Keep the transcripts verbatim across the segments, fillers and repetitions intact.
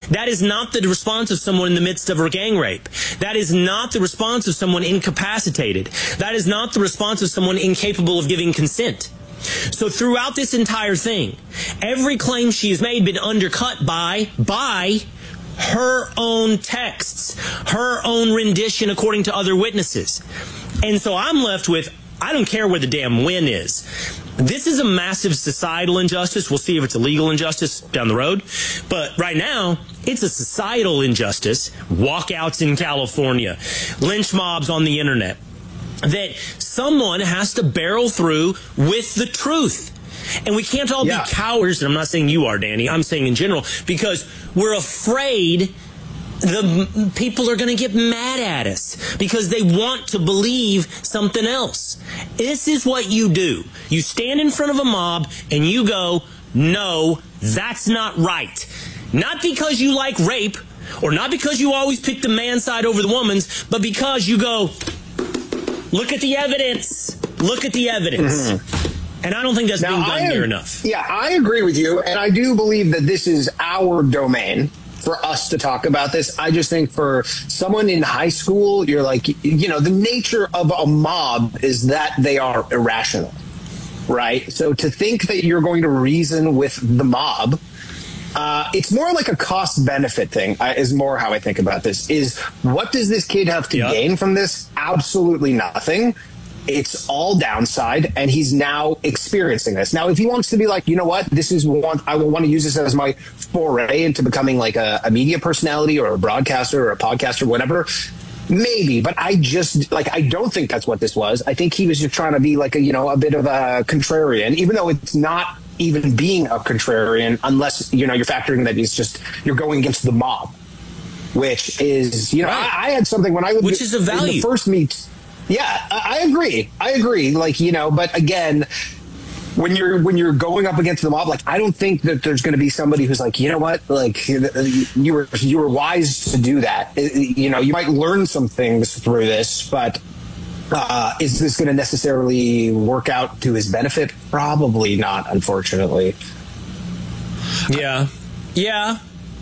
That is not the response of someone in the midst of a gang rape. That is not the response of someone incapacitated. That is not the response of someone incapable of giving consent. So throughout this entire thing, every claim she has made been undercut by, by her own texts, her own rendition according to other witnesses. And so I'm left with, I don't care where the damn win is. This is a massive societal injustice. We'll see if it's a legal injustice down the road. But right now, it's a societal injustice. Walkouts in California, lynch mobs on the internet, that someone has to barrel through with the truth. And we can't all yeah. be cowards. And I'm not saying you are, Danny. I'm saying in general, because we're afraid the people are going to get mad at us because they want to believe something else. This is what you do. You stand in front of a mob and you go, no, that's not right. Not because you like rape or not because you always pick the man's side over the woman's, but because you go, look at the evidence. Look at the evidence. Mm-hmm. And I don't think that's now, being done am, near enough. Yeah, I agree with you. And I do believe that this is our domain for us to talk about this. I just think for someone in high school, you're like, you know, the nature of a mob is that they are irrational, right? So to think that you're going to reason with the mob, uh, it's more like a cost benefit thing uh, is more how I think about this. Is what does this kid have to yep. gain from this? Absolutely nothing. It's all downside, and he's now experiencing this. Now, if he wants to be like, you know what, this is one, I will want to use this as my foray into becoming like a, a media personality or a broadcaster or a podcaster, whatever, maybe. But I just, like, I don't think that's what this was. I think he was just trying to be like a, you know, a bit of a contrarian, even though it's not even being a contrarian unless, you know, you're factoring that it's just, you're going against the mob, which is, you know, right. I, I had something when I was which is a value. In the first meet. Yeah, I agree. I agree. Like, you know, but again, when you're when you're going up against the mob, like, I don't think that there's going to be somebody who's like, you know what, like, you were you were wise to do that. You know, you might learn some things through this, but uh, is this going to necessarily work out to his benefit? Probably not, unfortunately. Yeah, yeah,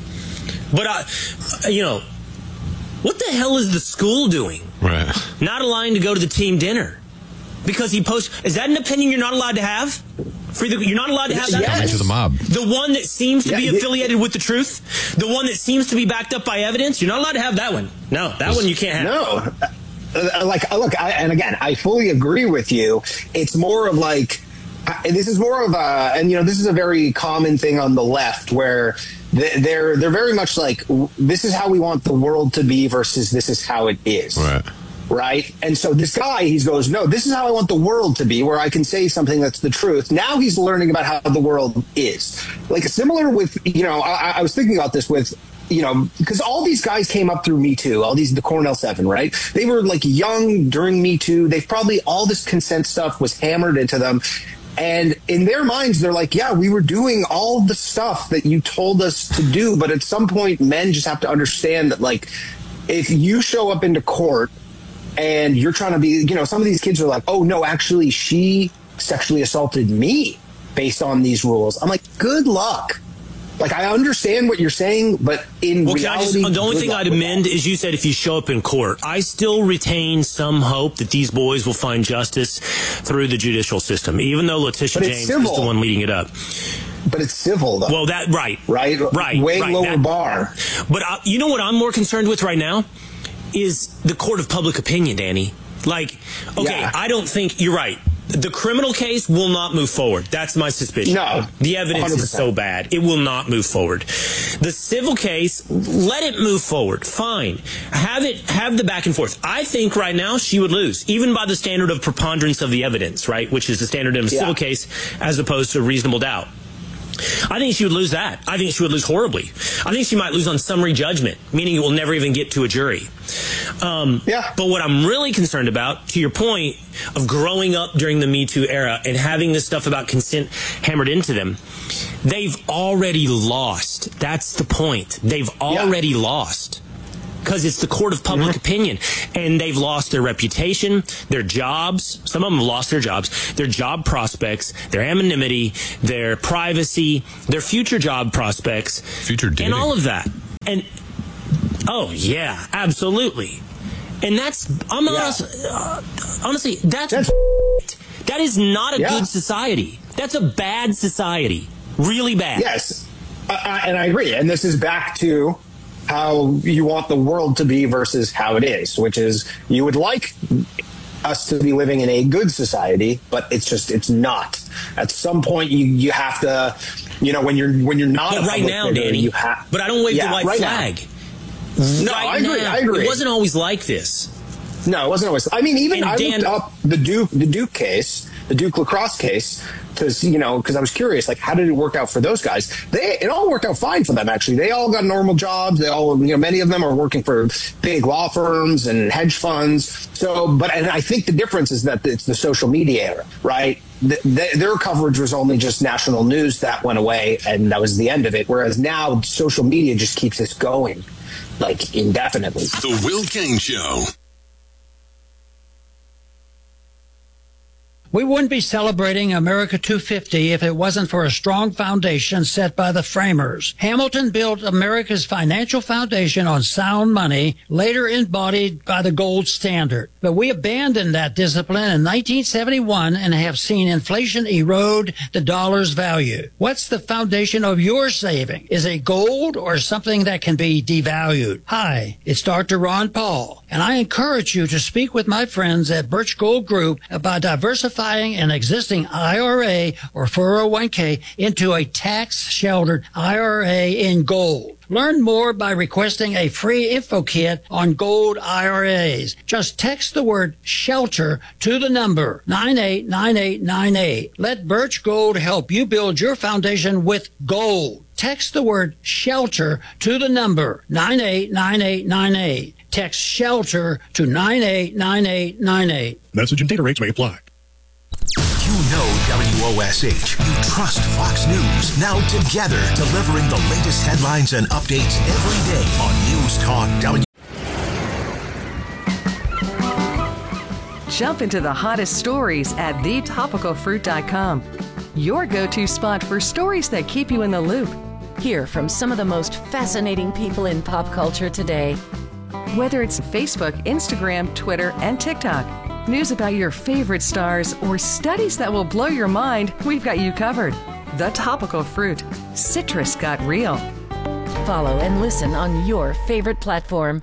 but I, you know. What the hell is the school doing? Right. Not allowing to go to the team dinner because he posts. Is that an opinion you're not allowed to have? Free the, you're not allowed to have that. Yes. To the mob. The one that seems to yeah, be affiliated with the truth. The one that seems to be backed up by evidence. You're not allowed to have that one. No, that one you can't have. No. Uh, like, look, I, and again, I fully agree with you. It's more of like, this is more of a, and you know, this is a very common thing on the left where they're they're very much like, this is how we want the world to be versus this is how it is. Right. Right. And so this guy, he goes, no, this is how I want the world to be, where I can say something that's the truth. Now he's learning about how the world is. Like, similar with, you know, I, I was thinking about this with, you know, because all these guys came up through Me Too, all these, the Cornell Seven, right? They were like young during Me Too. They've probably, all this consent stuff was hammered into them. And in their minds, they're like, yeah, we were doing all the stuff that you told us to do. But at some point, men just have to understand that, like, if you show up into court and you're trying to be, you know, some of these kids are like, oh, no, actually, she sexually assaulted me based on these rules. I'm like, good luck. Like, I understand what you're saying, but in well, reality... Just, the only thing I'd amend is you said if you show up in court. I still retain some hope that these boys will find justice through the judicial system, even though Letitia James is the one leading it up. But it's civil, though. Well, that, right. Right? Right. Way right, lower that, bar. But uh, you know what I'm more concerned with right now? Is the court of public opinion, Danny. Like, okay, yeah. I don't think... You're right. The criminal case will not move forward. That's my suspicion. No. The evidence one hundred percent is so bad. It will not move forward. The civil case, let it move forward. Fine. Have it, have the back and forth. I think right now she would lose, even by the standard of preponderance of the evidence, right? Which is the standard in a yeah. civil case as opposed to reasonable doubt. I think she would lose that. I think she would lose horribly. I think she might lose on summary judgment, meaning it will never even get to a jury. Um, yeah. But what I'm really concerned about, to your point of growing up during the Me Too era and having this stuff about consent hammered into them, they've already lost. That's the point. They've already yeah. lost. Because it's the court of public mm-hmm. opinion. And they've lost their reputation, their jobs. Some of them have lost their jobs, their job prospects, their anonymity, their privacy, their future job prospects. Future dating. And all of that. And, oh, yeah, absolutely. And that's, I'm Yeah. honest, uh, honestly, that's, That's that is not a Yeah. good society. That's a bad society. Really bad. Yes, uh, uh, and I agree. And this is back to how you want the world to be versus how it is, which is you would like us to be living in a good society, but it's just it's not. At some point, you you have to, you know, when you're when you're not Yeah, a right public now, figure, Danny. you have. But I don't wave Yeah, the white right now. flag. No, Right I agree. now, I agree. It wasn't always like this. No, it wasn't always. I mean, even And I Dan- looked up the Duke, the Duke case, the Duke lacrosse case, because you know, because I was curious, like, how did it work out for those guys? They it all worked out fine for them. Actually, they all got normal jobs. They all, you know, many of them are working for big law firms and hedge funds. So, but and I think the difference is that it's the social media era, right? The, the, their coverage was only just national news that went away, and that was the end of it. Whereas now, social media just keeps this going, like indefinitely. The Will Cain Show. We wouldn't be celebrating America two fifty if it wasn't for a strong foundation set by the framers. Hamilton built America's financial foundation on sound money, later embodied by the gold standard. But we abandoned that discipline in nineteen seventy-one and have seen inflation erode the dollar's value. What's the foundation of your saving? Is it gold or something that can be devalued? Hi, it's Doctor Ron Paul, and I encourage you to speak with my friends at Birch Gold Group about diversifying an existing I R A or four oh one k into a tax-sheltered I R A in gold. Learn more by requesting a free info kit on gold I R As. Just text the word SHELTER to the number nine eight nine eight nine eight. Let Birch Gold help you build your foundation with gold. Text the word SHELTER to the number nine eight nine eight nine eight. Text SHELTER to nine eight nine eight nine eight. Message and data rates may apply. You know W O S H. You trust Fox News. Now together, delivering the latest headlines and updates every day on News Talk W. Jump into the hottest stories at the topical fruit dot com. Your go-to spot for stories that keep you in the loop. Hear from some of the most fascinating people in pop culture today. Whether it's Facebook, Instagram, Twitter, and TikTok. News about your favorite stars or studies that will blow your mind, we've got you covered. The Topical Fruit. Citrus got real. Follow and listen on your favorite platform.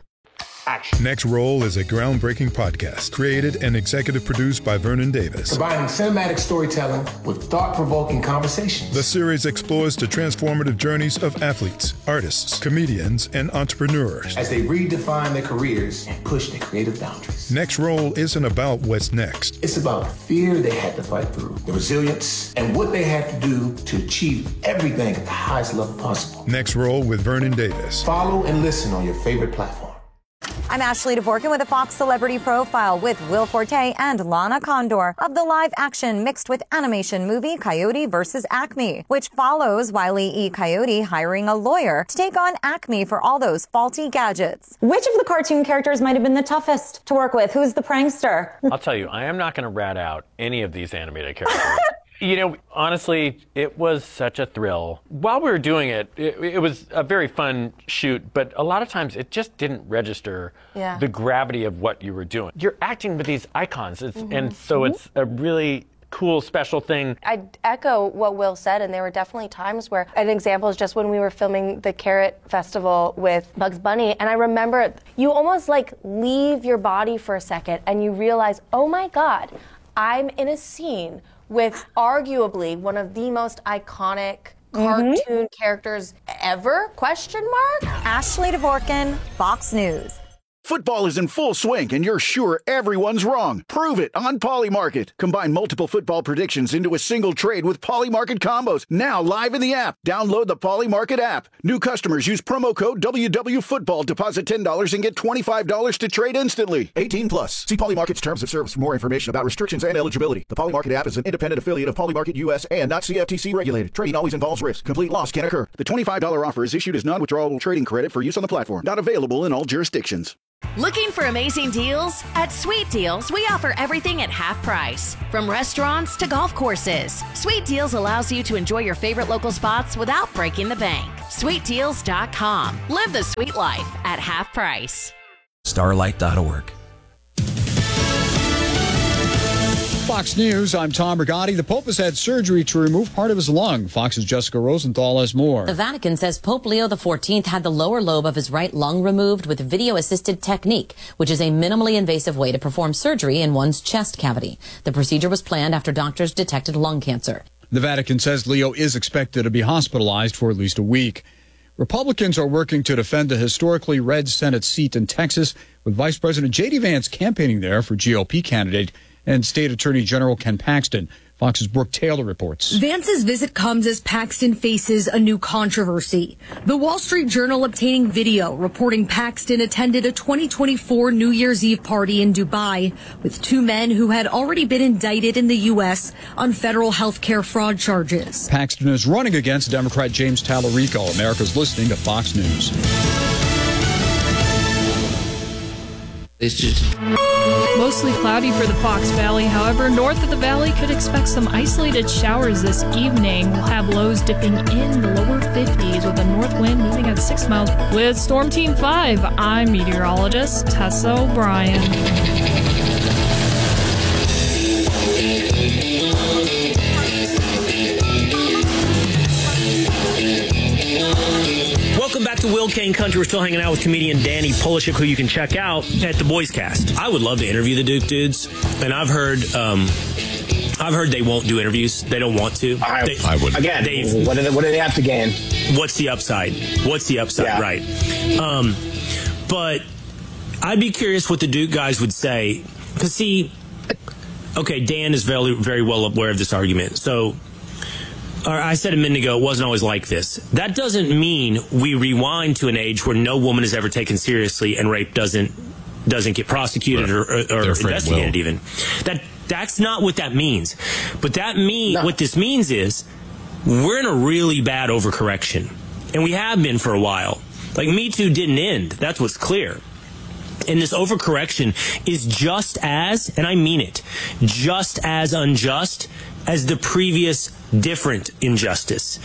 Next Roll is a groundbreaking podcast created and executive produced by Vernon Davis. Combining cinematic storytelling with thought-provoking conversations. The series explores the transformative journeys of athletes, artists, comedians, and entrepreneurs as they redefine their careers and push their creative boundaries. Next Roll isn't about what's next. It's about the fear they had to fight through, the resilience, and what they had to do to achieve everything at the highest level possible. Next Roll with Vernon Davis. Follow and listen on your favorite platform. I'm Ashley Dvorkin with a Fox Celebrity Profile with Will Forte and Lana Condor of the live-action mixed with animation movie Coyote versus Acme, which follows Wile E. Coyote hiring a lawyer to take on Acme for all those faulty gadgets. Which of the cartoon characters might have been the toughest to work with? Who's the prankster? I'll tell you, I am not going to rat out any of these animated characters. You know, honestly, it was such a thrill. While we were doing it, it, it was a very fun shoot, but a lot of times it just didn't register Yeah. the gravity of what you were doing. You're acting with these icons, it's, Mhm. and so Mhm. it's a really cool, special thing. I echo what Will said, and there were definitely times where, an example is just when we were filming the Carrot Festival with Bugs Bunny, and I remember you almost like leave your body for a second and you realize, oh my God, I'm in a scene with arguably one of the most iconic cartoon mm-hmm. characters ever, question mark? Ashley Dvorkin, Fox News. Football is in full swing, and you're sure everyone's wrong. Prove it on Polymarket. Combine multiple football predictions into a single trade with Polymarket combos. Now live in the app. Download the Polymarket app. New customers use promo code W W Football. Deposit ten dollars and get twenty-five dollars to trade instantly. eighteen plus. See Polymarket's terms of service for more information about restrictions and eligibility. The Polymarket app is an independent affiliate of Polymarket U S and not C F T C regulated. Trading always involves risk. Complete loss can occur. The twenty-five dollars offer is issued as non-withdrawable trading credit for use on the platform. Not available in all jurisdictions. Looking for amazing deals? At Sweet Deals, we offer everything at half price. From restaurants to golf courses, Sweet Deals allows you to enjoy your favorite local spots without breaking the bank. sweet deals dot com. Live the sweet life at half price. starlight dot org. Fox News, I'm Tom Rigotti. The Pope has had surgery to remove part of his lung. Fox's Jessica Rosenthal has more. The Vatican says Pope Leo the fourteenth had the lower lobe of his right lung removed with video-assisted technique, which is a minimally invasive way to perform surgery in one's chest cavity. The procedure was planned after doctors detected lung cancer. The Vatican says Leo is expected to be hospitalized for at least a week. Republicans are working to defend a historically red Senate seat in Texas, with Vice President J D Vance campaigning there for G O P candidate and State Attorney General Ken Paxton. Fox's Brooke Taylor reports. Vance's visit comes as Paxton faces a new controversy. The Wall Street Journal obtaining video reporting Paxton attended a twenty twenty-four New Year's Eve party in Dubai with two men who had already been indicted in the U S on federal health care fraud charges. Paxton is running against Democrat James Tallarico. America's listening to Fox News. It's just mostly cloudy for the Fox Valley. However, north of the valley could expect some isolated showers this evening. We'll have lows dipping in the lower fifties with a north wind moving at six miles. With Storm Team five, I'm meteorologist Tessa O'Brien. Welcome back to Will Kane Country. We're still hanging out with comedian Danny Polishuk, who you can check out at the Boys Cast. I would love to interview the Duke dudes, and I've heard, um, I've heard they won't do interviews. They don't want to. I, they, I would. Again, what do, they, what do they have to gain? What's the upside? What's the upside? Yeah. Right. Um, but I'd be curious what the Duke guys would say, because see, okay, Dan is very, very well aware of this argument, so. Or I said a minute ago, it wasn't always like this. That doesn't mean we rewind to an age where no woman is ever taken seriously and rape doesn't doesn't get prosecuted right. or, or, or investigated even. That that's not what that means. But that mean no. what this means is we're in a really bad overcorrection, and we have been for a while. Like Me Too didn't end. That's what's clear. And this overcorrection is just as, and I mean it, just as unjust as the previous different injustice.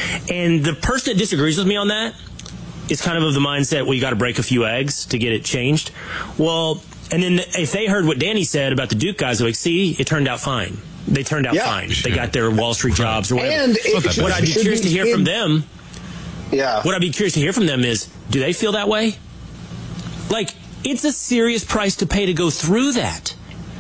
And the person that disagrees with me on that is kind of of the mindset, well, you got to break a few eggs to get it changed. Well, and then if they heard what Danny said about the Duke guys, they're like, see, it turned out fine. They turned out yeah. fine. They got their Wall Street jobs or whatever. And it, what I'd be curious be, to hear it, from them, yeah. what I'd be curious to hear from them is, do they feel that way? Like, it's a serious price to pay to go through that.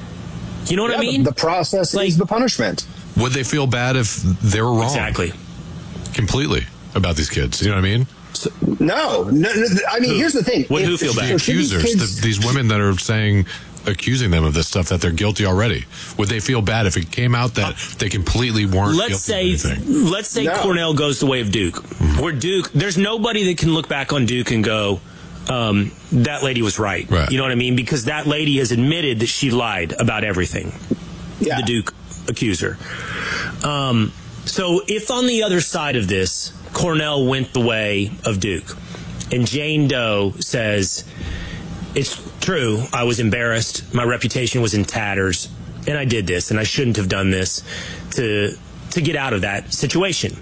You know what yeah, I mean? The process like, is the punishment. Would they feel bad if they were wrong? Exactly. Completely about these kids. You know what I mean? So, no, no, no. I mean, who? here's the thing. Would who feel bad? The accusers, these, kids, the, these women that are saying, accusing them of this stuff, that they're guilty already. Would they feel bad if it came out that uh, they completely weren't let's guilty say, of anything? Let's say no. Cornell goes the way of Duke. Mm-hmm. Where Duke, there's nobody that can look back on Duke and go, um, that lady was right. right. You know what I mean? Because that lady has admitted that she lied about everything. Yeah. The Duke accuser. Um, so if on the other side of this, Cornell went the way of Duke, and Jane Doe says, it's true, I was embarrassed, my reputation was in tatters, and I did this, and I shouldn't have done this to to get out of that situation.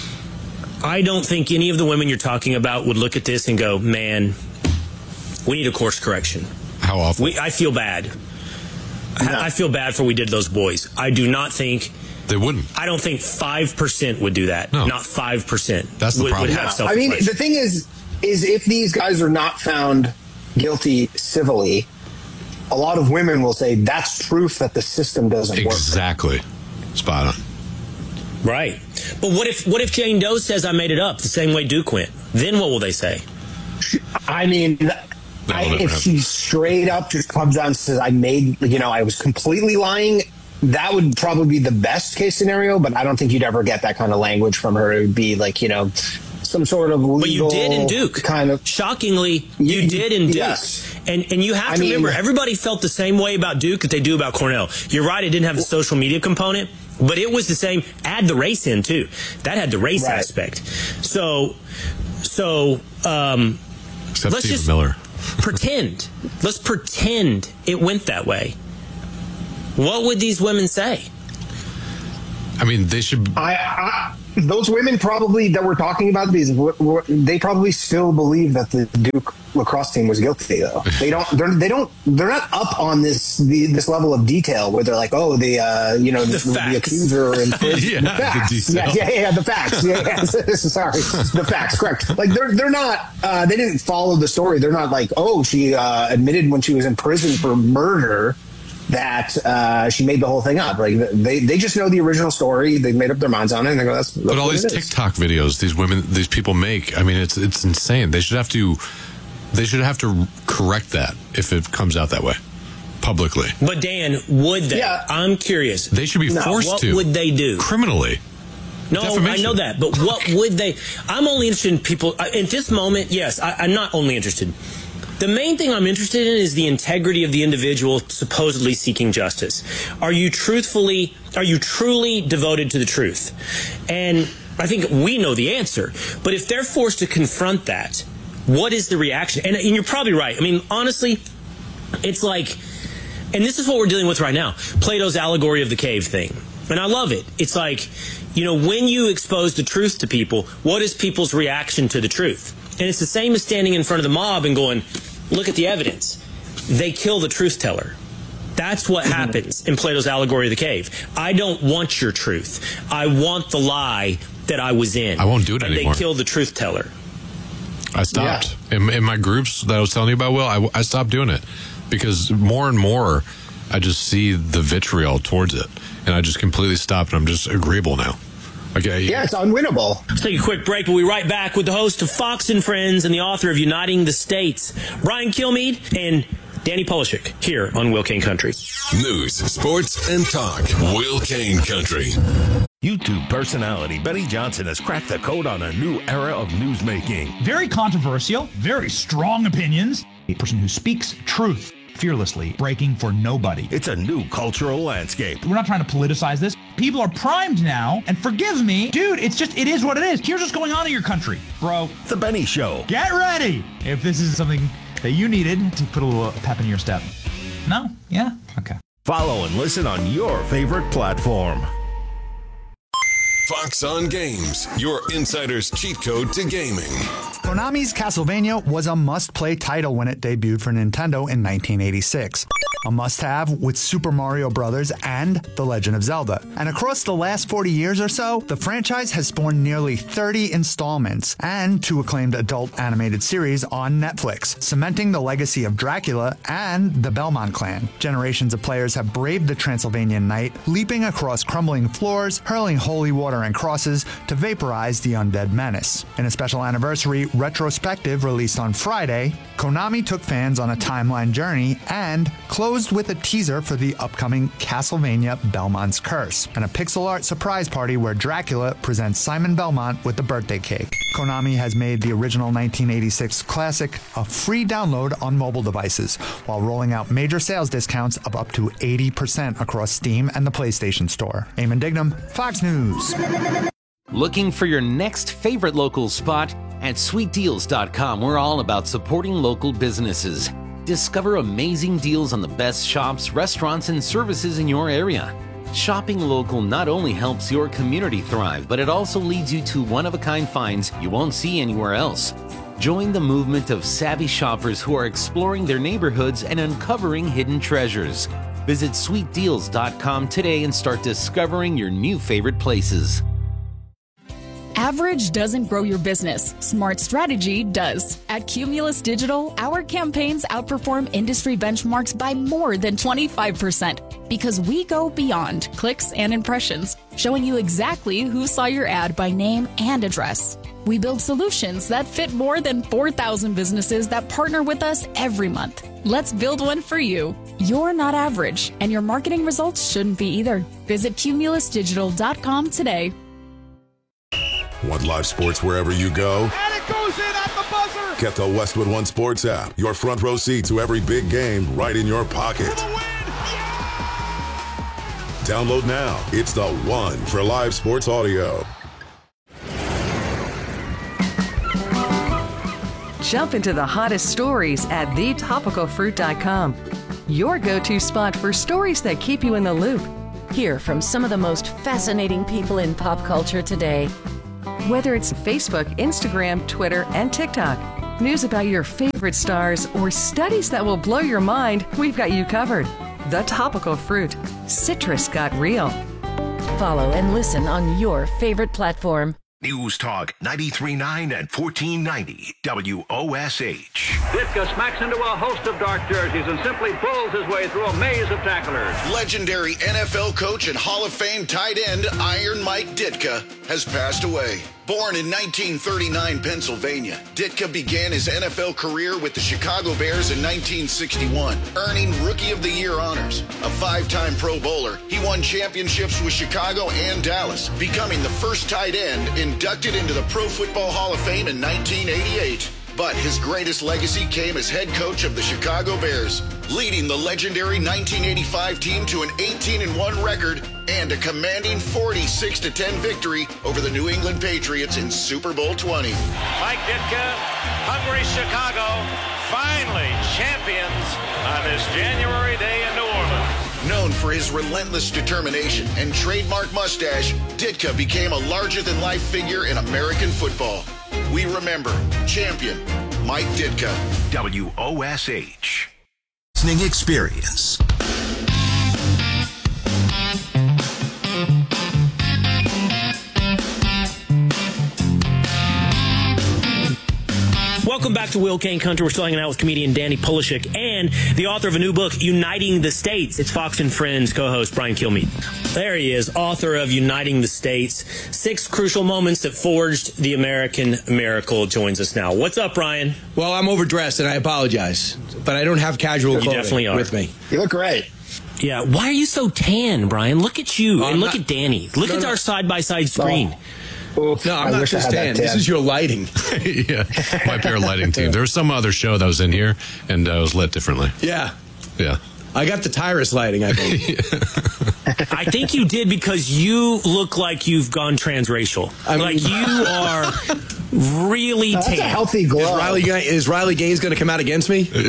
I don't think any of the women you're talking about would look at this and go, man, we need a course correction. How often? We, I feel bad. No. I feel bad for what we did to those boys. I do not think... They wouldn't. I don't think five percent would do that. No. Not five percent. That's the would, problem. Would have I mean, the thing is, is if these guys are not found guilty civilly, a lot of women will say that's proof that the system doesn't exactly. work. Exactly. Spot on. Right. But what if what if Jane Doe says I made it up the same way Duke went? Then what will they say? I mean... I, if she straight up just comes out and says, I made, you know, I was completely lying, that would probably be the best case scenario, but I don't think you'd ever get that kind of language from her. It would be like, you know, some sort of legal... But you did in Duke. Kind of. Shockingly, you, you did in Duke. Yes. And, and you have to I remember, mean, everybody felt the same way about Duke that they do about Cornell. You're right, it didn't have the social media component, but it was the same. Add the race in, too. That had the race right. aspect. So, so, um... Except let's Stephen just, Miller. pretend. Let's pretend it went that way. What would these women say? I mean, they should. I, I those women probably that we're talking about these, they probably still believe that the Duke lacrosse team was guilty. Though they don't, they're, they don't, they're not up on this the, this level of detail where they're like, oh, the uh, you know the, the, the accuser and yeah, the facts. the yeah, yeah, yeah, the facts. Yeah, yeah. Sorry, the facts. Correct. Like they're they're not. Uh, they didn't follow the story. They're not like, oh, she uh, admitted when she was in prison for murder that uh, she made the whole thing up. Like they, they just know the original story. They made up their minds on it, and they go, "That's." that's but all what these it is. TikTok videos these women, these people make. I mean, it's it's insane. They should have to, they should have to correct that if it comes out that way, publicly. But Dan, would they? Yeah. I'm curious. They should be No, forced what to. What would they do criminally? No, Defamation. I know that, but what would they? I'm only interested in people. uh, At this moment, yes, I, I'm not only interested. The main thing I'm interested in is the integrity of the individual supposedly seeking justice. Are you truthfully, are you truly devoted to the truth? And I think we know the answer. But if they're forced to confront that, what is the reaction? And, and you're probably right. I mean, honestly, it's like, and this is what we're dealing with right now, Plato's allegory of the cave thing. And I love it. It's like, you know, when you expose the truth to people, what is people's reaction to the truth? And it's the same as standing in front of the mob and going, look at the evidence. They kill the truth teller. That's what happens in Plato's allegory of the cave. I don't want your truth. I want the lie that I was in. I won't do it and anymore. They kill the truth teller. I stopped. In, in my groups that I was telling you about, Will, I, I stopped doing it because more and more I just see the vitriol towards it. And I just completely stopped, and I'm just agreeable now. Okay. Yeah, it's unwinnable. Let's take a quick break. We'll be right back with the host of Fox and Friends and the author of Uniting the States, Brian Kilmeade and Danny Polishek, here on Will Kane Country. News, sports, and talk. Will Kane Country. YouTube personality Benny Johnson has cracked the code on a new era of newsmaking. Very controversial, very strong opinions. A person who speaks truth fearlessly, breaking for nobody. It's a new cultural landscape. We're not trying to politicize this. People are primed now, and forgive me, dude, it's just, it is what it is. Here's what's going on in your country, bro. The Benny Show. Get ready if this is something that you needed to put a little pep in your step. No? Yeah? Okay. Follow and listen on your favorite platform. Fox on Games, your insider's cheat code to gaming. Konami's Castlevania was a must-play title when it debuted for Nintendo in nineteen eighty-six. A must-have with Super Mario Bros. And The Legend of Zelda. And across the last forty years or so, the franchise has spawned nearly thirty installments and two acclaimed adult animated series on Netflix, cementing the legacy of Dracula and the Belmont clan. Generations of players have braved the Transylvanian night, leaping across crumbling floors, hurling holy water and crosses to vaporize the undead menace. In a special anniversary retrospective released on Friday, Konami took fans on a timeline journey and closed with a teaser for the upcoming Castlevania Belmont's Curse, and a pixel art surprise party where Dracula presents Simon Belmont with the birthday cake. Konami has made the original nineteen eighty-six classic a free download on mobile devices, while rolling out major sales discounts of up to eighty percent across Steam and the PlayStation Store. Eamon Dignam, Fox News. Looking for your next favorite local spot? At sweet deals dot com, we're all about supporting local businesses. Discover amazing deals on the best shops, restaurants, and services in your area. Shopping local not only helps your community thrive, but it also leads you to one-of-a-kind finds you won't see anywhere else. Join the movement of savvy shoppers who are exploring their neighborhoods and uncovering hidden treasures. Visit sweet deals dot com today and start discovering your new favorite places. Average doesn't grow your business. Smart strategy does. At Cumulus Digital, our campaigns outperform industry benchmarks by more than twenty-five percent because we go beyond clicks and impressions, showing you exactly who saw your ad by name and address. We build solutions that fit more than four thousand businesses that partner with us every month. Let's build one for you. You're not average, and your marketing results shouldn't be either. Visit Cumulus Digital dot com today. Want live sports wherever you go? And it goes in at the buzzer! Get the Westwood One Sports app. Your front row seat to every big game right in your pocket. Download now. It's the one for live sports audio. Jump into the hottest stories at the topical fruit dot com. Your go-to spot for stories that keep you in the loop. Hear from some of the most fascinating people in pop culture today. Whether it's Facebook, Instagram, Twitter, and TikTok, news about your favorite stars, or studies that will blow your mind, we've got you covered. The Topical Fruit. Citrus got real. Follow and listen on your favorite platform. News Talk ninety-three point nine and fourteen ninety W O S H. Ditka smacks into a host of dark jerseys and simply pulls his way through a maze of tacklers. Legendary N F L coach and Hall of Fame tight end Iron Mike Ditka has passed away. Born in nineteen thirty-nine, Pennsylvania, Ditka began his N F L career with the Chicago Bears in nineteen sixty-one, earning Rookie of the Year honors. A five-time Pro Bowler, he won championships with Chicago and Dallas, becoming the first tight end inducted into the Pro Football Hall of Fame in nineteen eighty-eight. But his greatest legacy came as head coach of the Chicago Bears, leading the legendary nineteen eighty-five team to an eighteen and one record and a commanding forty-six to ten victory over the New England Patriots in Super Bowl twenty. Mike Ditka, hungry Chicago, finally champions on this January day in New Orleans. Known for his relentless determination and trademark mustache, Ditka became a larger-than-life figure in American football. We remember champion Mike Ditka. W O S H. Listening experience. Welcome back to Will Kane Country. We're still hanging out with comedian Danny Polishek and the author of a new book, Uniting the States. It's Fox and Friends co-host Brian Kilmeade. There he is, author of Uniting the States. Six crucial moments that forged the American miracle joins us now. What's up, Brian? Well, I'm overdressed and I apologize, but I don't have casual You clothing definitely are. with me. You look great. Yeah, why are you so tan, Brian? Look at you Oh, and I'm look not- at Danny. Look No, at no. our side-by-side screen. No, I'm I not wish I just had that tan. This tan. is your lighting. Yeah, my pair lighting team. There was some other show that was in here, and uh, it was lit differently. Yeah. Yeah. I got the Tyrus lighting, I think. I think you did because you look like you've gone transracial. I mean- like you are really That's tan. a healthy glow. Is Riley, Ga- is Riley Gaines going to come out against me? You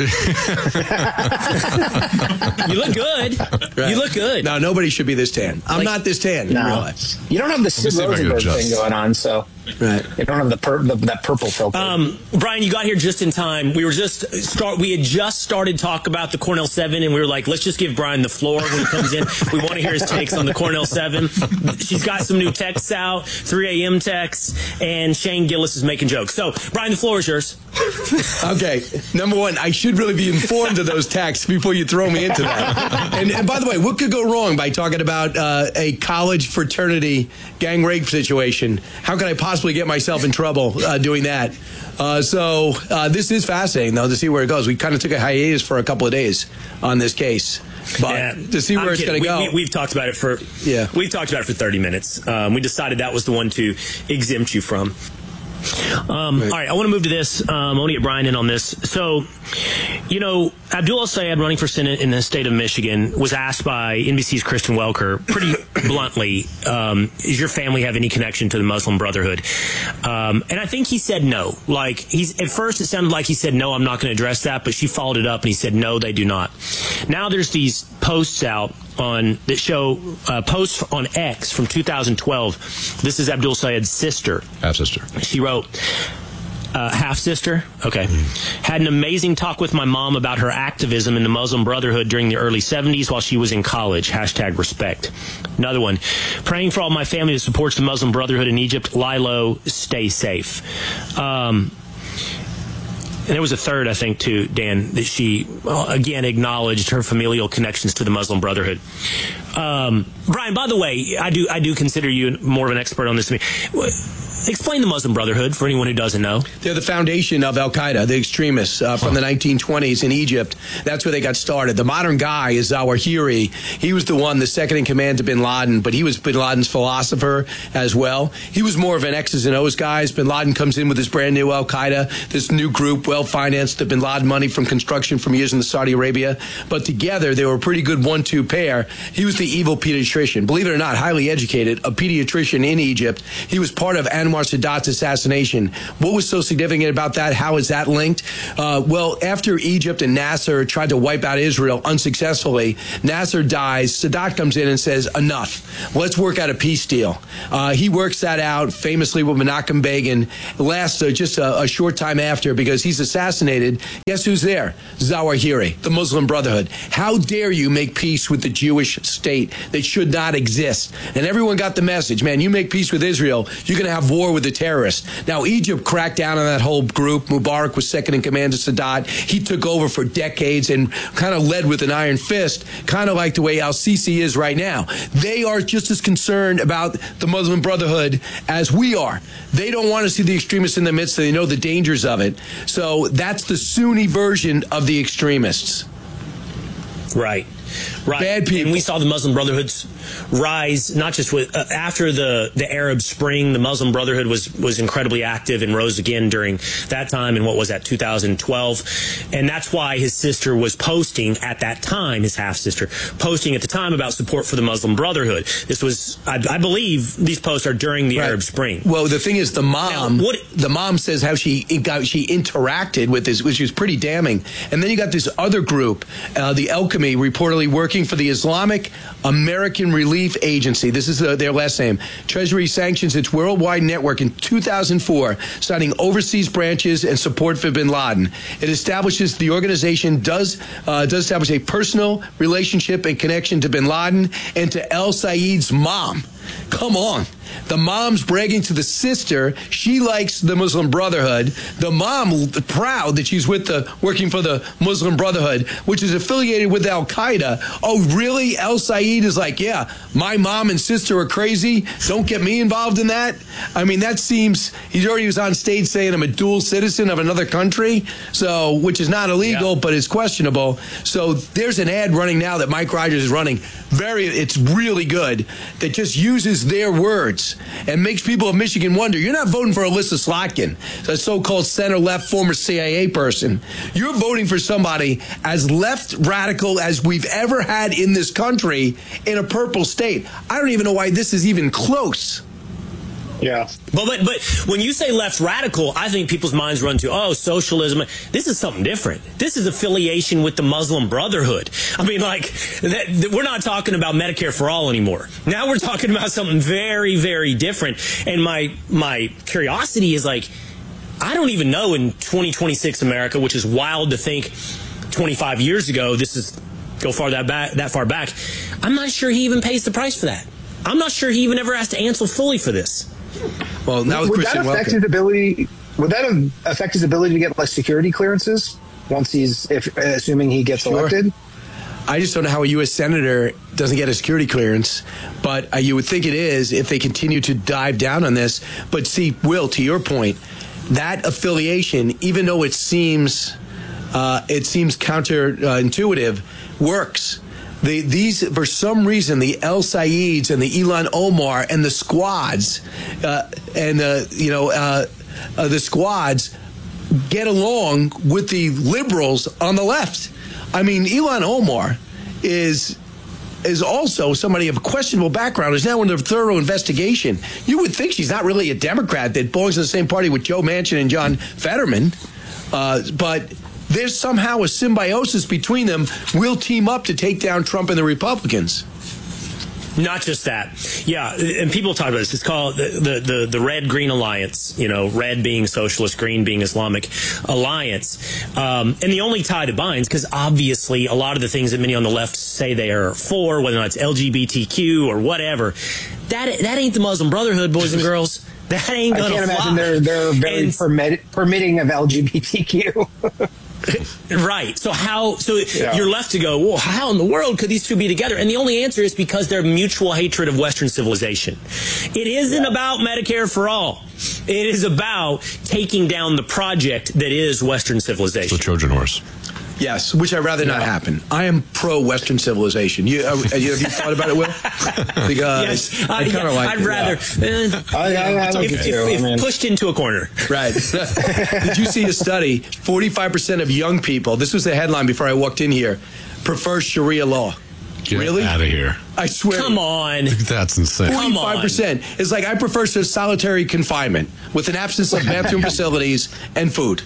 look good. Right. You look good. No, nobody should be this tan. I'm Like- not this tan in No. real life. You don't have the Sid see if I can Rosenberg adjust. thing going on, so Right. you don't have the, pur- the that purple filter. Um, Brian, you got here just in time. We were just start. We had just started talk about the Cornell Seven, and we were like, let's just give Brian the floor when he comes in. We want to hear his takes on the Cornell Seven. She's got some new texts out, three a.m. texts, and Shane Gillis is making jokes. So, Brian, the floor is yours. Okay, number one, I should really be informed of those texts before you throw me into that. And, and by the way, what could go wrong by talking about uh, a college fraternity gang rape situation? How could I possibly get myself in trouble uh, doing that? Uh, so uh, this is fascinating, though, to see where it goes. We kind of took a hiatus for a couple of days on this case. But Yeah, to see where I'm it's kidding. going to we, go. We, we've talked about it for Yeah. We've talked about it for thirty minutes. Um, we decided that was the one to exempt you from. Um, Right. All right, I want to move to this. Um, I want to get Brian in on this. So, you know, Abdul El-Sayed, running for Senate in the state of Michigan, was asked by N B C's Kristen Welker pretty bluntly, um, does your family have any connection to the Muslim Brotherhood? Um, and I think he said no. Like, he's at first it sounded like he said, no, I'm not going to address that, but she followed it up and he said, no, they do not. Now there's these posts out on that show uh, posts on X from two thousand twelve. This is Abdul Sayed's sister. Half sister. She wrote, uh, half sister. Okay. Had an amazing talk with my mom about her activism in the Muslim Brotherhood during the early seventies while she was in college. Hashtag respect. Another one. Praying for all my family that supports the Muslim Brotherhood in Egypt. Lilo, stay safe. Um, And there was a third, I think, too, Dan, that she, well, again, acknowledged her familial connections to the Muslim Brotherhood. Um, Brian, by the way, I do I do consider you more of an expert on this than me. Explain the Muslim Brotherhood for anyone who doesn't know. They're the foundation of Al-Qaeda, the extremists uh, from the nineteen twenties in Egypt. That's where they got started. The modern guy is Zawahiri. He was the one, the second in command to bin Laden, but he was bin Laden's philosopher as well. He was more of an X's and O's guy. Bin Laden comes in with this brand new Al-Qaeda, this new group, well-financed, the bin Laden money from construction from years in Saudi Arabia. But together, they were a pretty good one two pair. He was the evil pediatrician. Believe it or not, highly educated, a pediatrician in Egypt. He was part of Anwar Anwar Sadat's assassination. What was so significant about that? How is that linked? Uh, well, after Egypt and Nasser tried to wipe out Israel unsuccessfully, Nasser dies. Sadat comes in and says, enough. Let's work out a peace deal. Uh, he works that out famously with Menachem Begin. Lasts uh, just a, a short time after because he's assassinated. Guess who's there? Zawahiri, the Muslim Brotherhood. How dare you make peace with the Jewish state that should not exist? And everyone got the message, man, you make peace with Israel, you're going to have war with the terrorists. Now, Egypt cracked down on that whole group. Mubarak was second in command to Sadat. He took over for decades and kind of led with an iron fist, kind of like the way al-Sisi is right now. They are just as concerned about the Muslim Brotherhood as we are. They don't want to see the extremists in the midst. They know the dangers of it. So that's the Sunni version of the extremists. Right. Right. Bad people. And we saw the Muslim Brotherhood's rise, not just with uh, after the, the Arab Spring. The Muslim Brotherhood was, was incredibly active and rose again during that time in what was that two thousand twelve. And that's why his sister was posting at that time, his half-sister, posting at the time about support for the Muslim Brotherhood. This was, I, I believe, these posts are during the right. Arab Spring. Well, the thing is, the mom, now, what, the mom says how she got, she interacted with this, which was pretty damning. And then you got this other group, uh, the Alchemy, reportedly working for the Islamic American Relief Agency. This is uh, their last name. Treasury sanctions its worldwide network in two thousand four, citing overseas branches and support for bin Laden. It establishes the organization does uh, does establish a personal relationship and connection to bin Laden and to El Sayed's mom. Come on. The mom's bragging to the sister. She likes the Muslim Brotherhood. The mom proud that she's with the working for the Muslim Brotherhood, which is affiliated with Al Qaeda. Oh, really? El Sayed is like, yeah, my mom and sister are crazy. Don't get me involved in that. I mean, that seems, he already was on stage saying I'm a dual citizen of another country, so which is not illegal, yeah. but it's questionable. So there's an ad running now that Mike Rogers is running. Very, it's really good. That just uses their words and makes people of Michigan wonder. You're not voting for Alyssa Slotkin, a so-called center-left former C I A person. You're voting for somebody as left radical as we've ever had in this country in a purple state. I don't even know why this is even close. Yeah. But, but but when you say left radical, I think people's minds run to, oh, socialism. This is something different. This is affiliation with the Muslim Brotherhood. I mean, like, that, that we're not talking about Medicare for all anymore. Now we're talking about something very, very different. And my my curiosity is like, I don't even know in twenty twenty-six America, which is wild to think twenty-five years ago, this is go far that back, that far back. I'm not sure he even pays the price for that. I'm not sure he even ever has to answer fully for this. Well, now would Christian that affect Welker. his ability? Would that affect his ability to get like security clearances once he's, if assuming he gets Sure. elected? I just don't know how a U S senator doesn't get a security clearance, but uh, you would think it is if they continue to dive down on this. But see, Will, to your point, that affiliation, even though it seems uh, it seems counterintuitive, works. The, these, for some reason, the El Sayeds and the Ilhan Omar and the squads, uh, and uh, you know, uh, uh, the squads get along with the liberals on the left. I mean, Ilhan Omar is is also somebody of questionable background, is now under thorough investigation. You would think she's not really a Democrat that belongs to the same party with Joe Manchin and John Fetterman, uh, but there's somehow a symbiosis between them. We'll team up to take down Trump and the Republicans. Not just that. Yeah, and people talk about this. It's called the, the, the, the Red-Green Alliance, you know, red being socialist, green being Islamic alliance. Um, and the only tie that binds, because obviously a lot of the things that many on the left say they are for, whether or not it's L G B T Q or whatever, that that ain't the Muslim Brotherhood, boys and girls. That ain't gonna I can't fly. imagine they're, they're very And- permit, permitting of L G B T Q. Right. So how, so Yeah. you're left to go, well, how in the world could these two be together? And the only answer is because they're mutual hatred of Western civilization. It isn't about Medicare for all. It is about taking down the project that is Western civilization. The Trojan horse. Yes, which I'd rather not happen. I am pro-Western civilization. You, uh, have you thought about it, Will? Because Yes, I uh, kind of yeah, like I'd it. rather Yeah. uh, I, I, I like if, it too. if, I mean- if pushed into a corner. Right. Did you see a study? forty-five percent of young people, this was the headline before I walked in here, prefer Sharia law. Get really? out of here. I swear. Come on. That's insane. forty-five percent. It's like I prefer solitary confinement with an absence of bathroom facilities and food.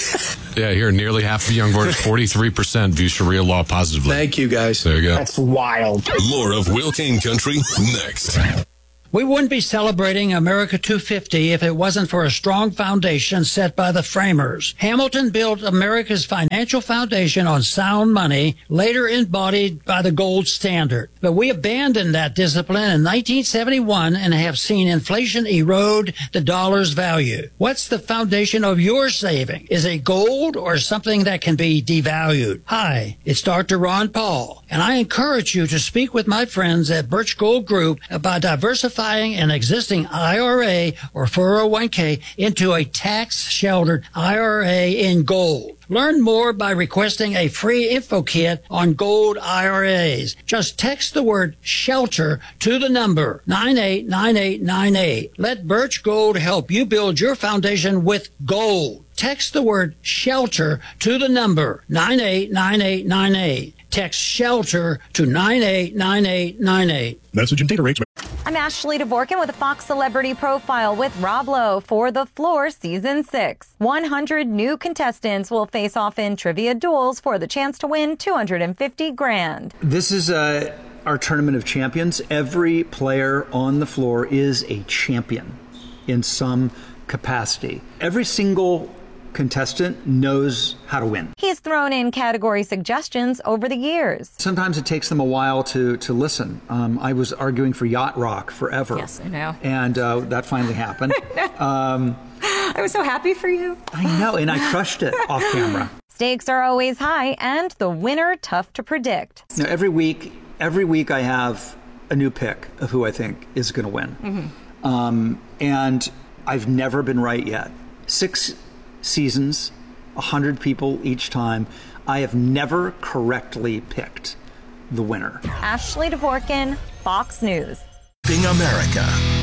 Yeah, here, nearly half of young voters, forty-three percent view Sharia law positively. Thank you, guys. There you go. That's wild. More of Will Kane Country next. We wouldn't be celebrating America two fifty if it wasn't for a strong foundation set by the framers. Hamilton built America's financial foundation on sound money, later embodied by the gold standard. But we abandoned that discipline in nineteen seventy-one and have seen inflation erode the dollar's value. What's the foundation of your saving? Is it gold or something that can be devalued? Hi, it's Doctor Ron Paul, and I encourage you to speak with my friends at Birch Gold Group about diversifying an existing I R A or four oh one k into a tax-sheltered I R A in gold. Learn more by requesting a free info kit on gold I R As. Just text the word SHELTER to the number nine eight nine eight nine eight. Let Birch Gold help you build your foundation with gold. Text the word SHELTER to the number nine eight nine eight nine eight. Text SHELTER to nine eight nine eight nine eight. Message and data rates. I'm Ashley Dvorkin with a Fox Celebrity Profile with Rob Lowe for The Floor Season six. one hundred new contestants will face off in trivia duels for the chance to win two hundred fifty grand. This is uh, our Tournament of Champions. Every player on the floor is a champion in some capacity. Every single contestant knows how to win. He's thrown in category suggestions over the years. Sometimes it takes them a while to to listen. Um, I was arguing for Yacht Rock forever. Yes, I know. And uh, that finally happened. um, I was so happy for you. I know, and I crushed it off camera. Stakes are always high, and the winner tough to predict. Now, every week, every week I have a new pick of who I think is going to win. Mm-hmm. Um, and I've never been right yet. Six seasons, one hundred people each time. I have never correctly picked the winner. Ashley Dvorkin, Fox News. Bing America.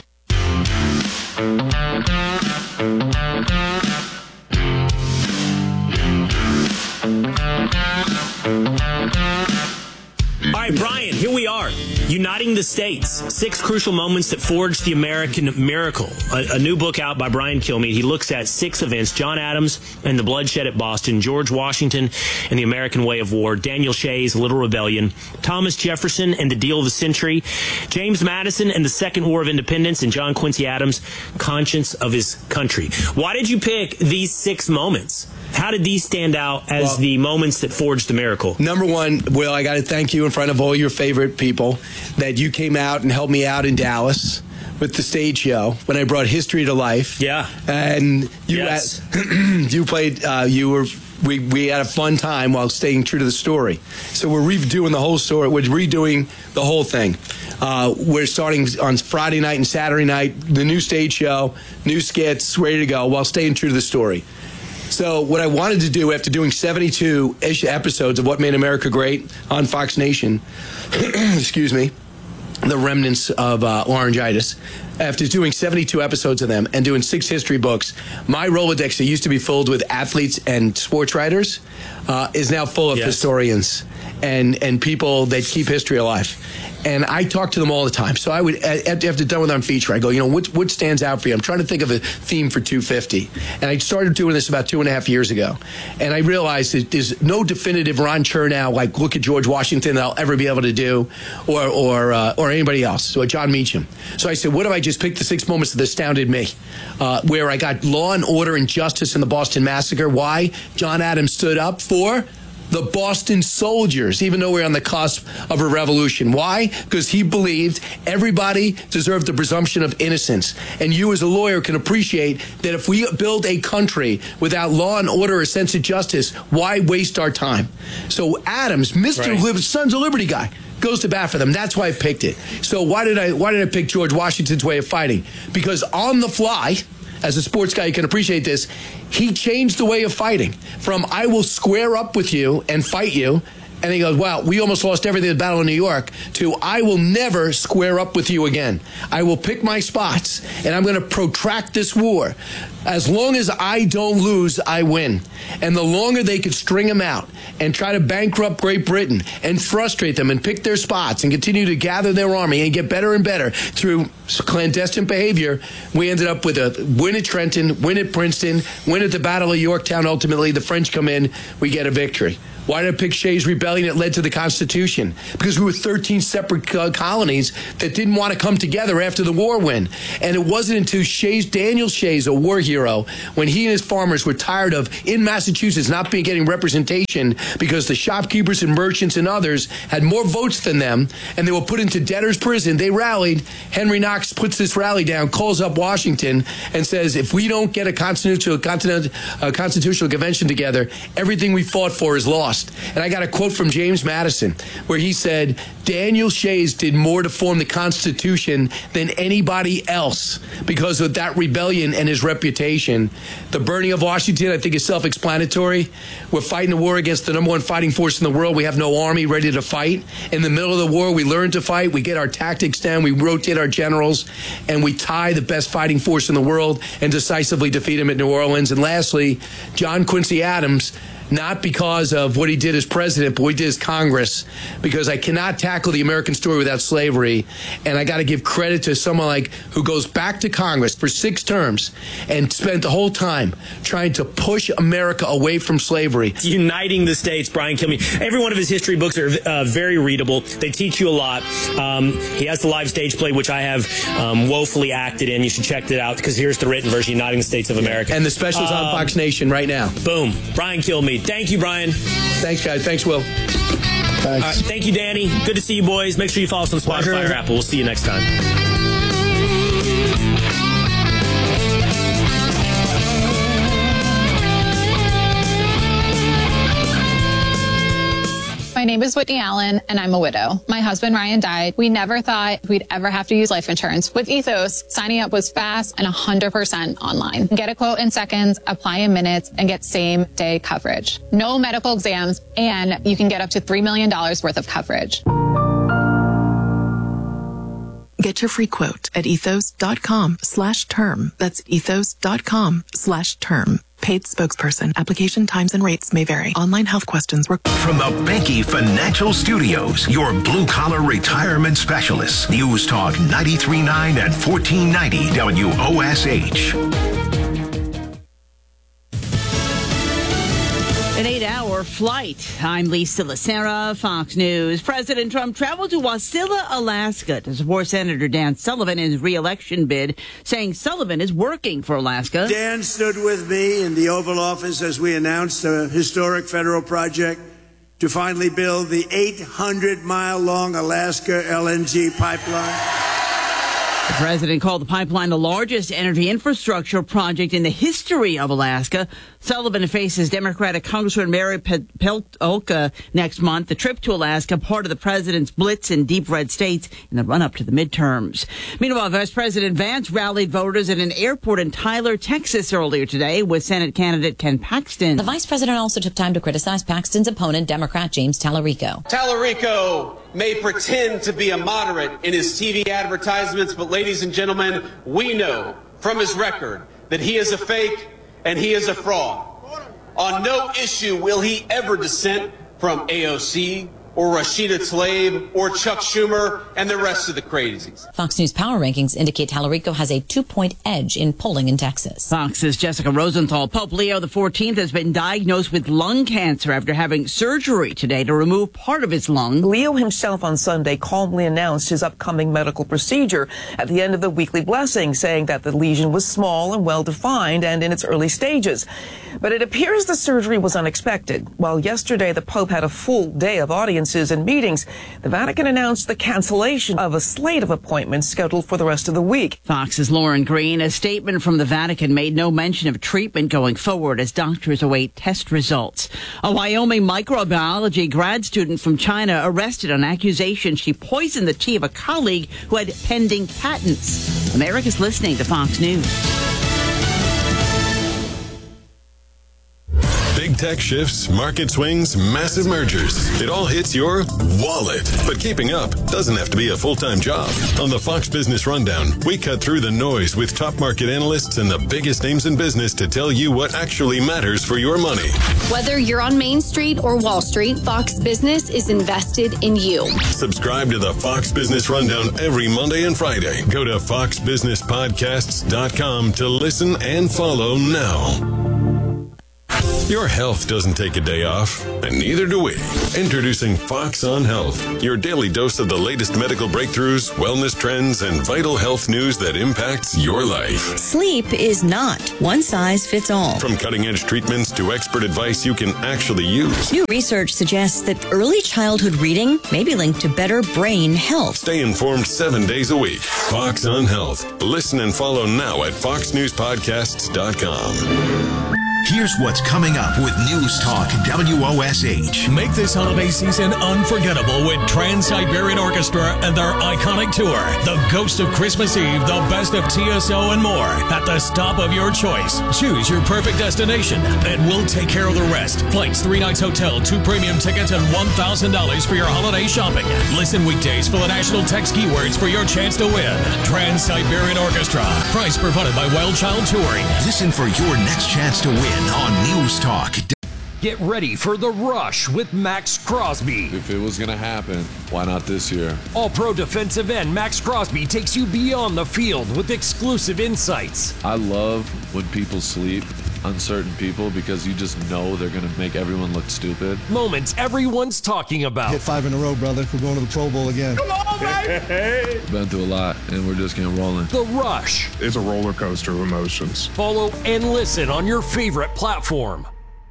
All right, Brian, here we are, uniting the states. Six crucial moments that forged the American miracle. A, a new book out by Brian Kilmeade. He looks at six events: John Adams and the bloodshed at Boston, George Washington and the American way of war, Daniel Shays' Little Rebellion, Thomas Jefferson and the deal of the century, James Madison and the Second War of Independence, and John Quincy Adams' conscience of his country. Why did you pick these six moments? How did these stand out as well, the moments that forged the miracle? Number one, Will, I got to thank you in front of all your favorite people that you came out and helped me out in Dallas with the stage show when I brought history to life. Yeah. And you yes. had, you played, uh, you were, we, we had a fun time while staying true to the story. So we're redoing the whole story. We're redoing the whole thing. Uh, we're starting on Friday night and Saturday night, the new stage show, new skits, ready to go while staying true to the story. So what I wanted to do after doing seventy-two episodes of What Made America Great on Fox Nation, excuse me, the remnants of uh, laryngitis, after doing seventy-two episodes of them and doing six history books, my Rolodex that used to be filled with athletes and sports writers uh, is now full of yes. historians and, and people that keep history alive. And I talk to them all the time. So I would, after done with on feature, I go, you know, what what stands out for you? I'm trying to think of a theme for two fifty. And I started doing this about two and a half years ago. And I realized that there's no definitive Ron Chernow, like look at George Washington, that I'll ever be able to do, or or uh, or anybody else, or John Meacham. So I said, what if I just picked the six moments that astounded me, uh, where I got law and order and justice in the Boston Massacre? Why? John Adams stood up for the Boston soldiers, even though we're on the cusp of a revolution. Why? Because he believed everybody deserved the presumption of innocence. And you as a lawyer can appreciate that if we build a country without law and order or sense of justice, why waste our time? So Adams, Mister Right. Lib- Sons of Liberty guy, goes to bat for them. That's why I picked it. So why did I why did I pick George Washington's way of fighting? Because on the fly, as a sports guy, you can appreciate this, he changed the way of fighting from I will square up with you and fight you And he goes, wow, we almost lost everything at the Battle of New York, to I will never square up with you again. I will pick my spots, and I'm going to protract this war. As long as I don't lose, I win. And the longer they could string them out and try to bankrupt Great Britain and frustrate them and pick their spots and continue to gather their army and get better and better through clandestine behavior, we ended up with a win at Trenton, win at Princeton, win at the Battle of Yorktown. Ultimately, the French come in, we get a victory. Why did I pick Shays' Rebellion? It led to the Constitution. Because we were thirteen separate co- colonies that didn't want to come together after the war win. And it wasn't until Shays, Daniel Shays, a war hero, when he and his farmers were tired of, in Massachusetts, not being getting representation because the shopkeepers and merchants and others had more votes than them, and they were put into debtor's prison. They rallied. Henry Knox puts this rally down, calls up Washington, and says, if we don't get a constitutional, a constitutional convention together, everything we fought for is lost. And I got a quote from James Madison where he said, Daniel Shays did more to form the Constitution than anybody else because of that rebellion and his reputation. The burning of Washington, I think, is self-explanatory. We're fighting a war against the number one fighting force in the world. We have no army ready to fight. In the middle of the war, we learn to fight. We get our tactics down. We rotate our generals. And we tie the best fighting force in the world and decisively defeat him at New Orleans. And lastly, John Quincy Adams, not because of what he did as president, but what he did as Congress, because I cannot tackle the American story without slavery. And I got to give credit to someone like who goes back to Congress for six terms and spent the whole time trying to push America away from slavery. Uniting the states, Brian Kilmeade. Every one of his history books are uh, very readable. They teach you a lot. Um, he has the live stage play, which I have um, woefully acted in. You should check that out, because here's the written version, Uniting the States of America. And the special's um, on Fox Nation right now. Boom. Brian Kilmeade. Thank you, Brian. Thanks, guys. Thanks, Will. Thanks. All right, thank you, Danny. Good to see you, boys. Make sure you follow us on Spotify or Apple. We'll see you next time. My name is Whitney Allen, and I'm a widow. My husband, Ryan, died. We never thought we'd ever have to use life insurance. With Ethos, signing up was fast and one hundred percent online. Get a quote in seconds, apply in minutes, and get same-day coverage. No medical exams, and you can get up to three million dollars worth of coverage. Get your free quote at ethos.com slash term. That's ethos.com slash term. Paid spokesperson. Application times and rates may vary. Online health questions work. From the Banky Financial Studios, your blue-collar retirement specialists. News Talk ninety-three point nine and fourteen ninety W O S H. An eight-hour flight. I'm Lisa Lacera, Fox News. President Trump traveled to Wasilla, Alaska to support Senator Dan Sullivan in his re-election bid, saying Sullivan is working for Alaska. Dan stood with me in the Oval Office as we announced a historic federal project to finally build the eight hundred mile long Alaska L N G pipeline. The president called the pipeline the largest energy infrastructure project in the history of Alaska. Sullivan faces Democratic Congresswoman Mary Peltola next month. The trip to Alaska, part of the president's blitz in deep red states in the run-up to the midterms. Meanwhile, Vice President Vance rallied voters at an airport in Tyler, Texas earlier today with Senate candidate Ken Paxton. The vice president also took time to criticize Paxton's opponent, Democrat James Tallarico. Tallarico may pretend to be a moderate in his T V advertisements, but ladies and gentlemen, we know from his record that he is a fake and he is a fraud. On no issue will he ever dissent from A O C or Rashida Tlaib or Chuck Schumer and the rest of the crazies. Fox News Power Rankings indicate Tallarico has a two-point edge in polling in Texas. Fox's Jessica Rosenthal. Pope Leo the fourteenth has been diagnosed with lung cancer after having surgery today to remove part of his lung. Leo himself on Sunday calmly announced his upcoming medical procedure at the end of the weekly blessing, saying that the lesion was small and well-defined and in its early stages. But it appears the surgery was unexpected. While yesterday the Pope had a full day of audiences and meetings, the Vatican announced the cancellation of a slate of appointments scheduled for the rest of the week. Fox's Lauren Green. A statement from the Vatican made no mention of treatment going forward as doctors await test results. A Wyoming microbiology grad student from China arrested on accusation she poisoned the tea of a colleague who had pending patents. America's listening to Fox News. Big Big tech shifts, market swings, massive mergers. It all hits your wallet. But keeping up doesn't have to be a full-time job. On the Fox Business Rundown, we cut through the noise with top market analysts and the biggest names in business to tell you what actually matters for your money. Whether you're on Main Street or Wall Street, Fox Business is invested in you. Subscribe to the Fox Business Rundown every Monday and Friday. Go to fox business podcasts dot com to listen and follow now. Your health doesn't take a day off, and neither do we. Introducing Fox on Health, your daily dose of the latest medical breakthroughs, wellness trends, and vital health news that impacts your life. Sleep is not one size fits all. From cutting-edge treatments to expert advice you can actually use. New research suggests that early childhood reading may be linked to better brain health. Stay informed seven days a week. Fox on Health. Listen and follow now at fox news podcasts dot com. Here's what's coming up with News Talk W O S H. Make this holiday season unforgettable with Trans-Siberian Orchestra and their iconic tour, The Ghost of Christmas Eve, the best of T S O and more, at the stop of your choice. Choose your perfect destination, and we'll take care of the rest. Flights, three nights hotel, two premium tickets, and one thousand dollars for your holiday shopping. Listen weekdays for the national text keywords for your chance to win. Trans-Siberian Orchestra. Price provided by Wild Child Touring. Listen for your next chance to win on News Talk. Get ready for The Rush with Max Crosby. If it was going to happen, why not this year? All-pro defensive end Max Crosby takes you beyond the field with exclusive insights. I love when people sleep, uncertain people, because you just know they're going to make everyone look stupid. Moments everyone's talking about. Hit five in a row, brother. We're going to the Pro Bowl again. Come on, baby! Been through a lot, and we're just getting rolling. The Rush. It's a roller coaster of emotions. Follow and listen on your favorite platform.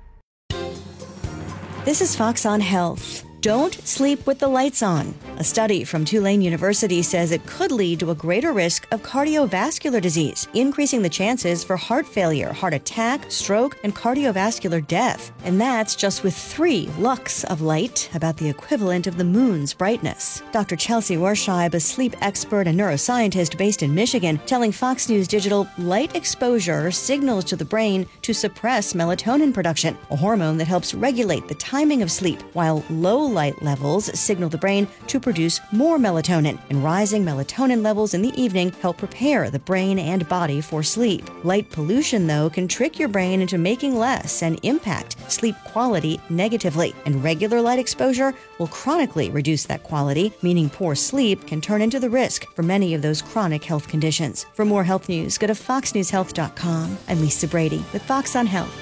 This is Fox on Health. Don't sleep with the lights on. A study from Tulane University says it could lead to a greater risk of cardiovascular disease, increasing the chances for heart failure, heart attack, stroke, and cardiovascular death. And that's just with three lux of light, about the equivalent of the moon's brightness. Doctor Chelsea Warscheib, a sleep expert and neuroscientist based in Michigan, telling Fox News Digital light exposure signals to the brain to suppress melatonin production, a hormone that helps regulate the timing of sleep, while low light levels signal the brain to produce more melatonin, and rising melatonin levels in the evening help prepare the brain and body for sleep. Light pollution, though, can trick your brain into making less and impact sleep quality negatively, and regular light exposure will chronically reduce that quality, meaning poor sleep can turn into the risk for many of those chronic health conditions. For more health news, go to fox news health dot com. I'm Lisa Brady with Fox on Health.